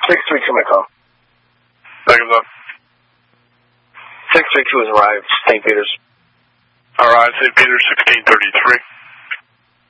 632, my call. Seconds up. 632 has arrived, St. Peter's. Alright, St. Peter's, 1633.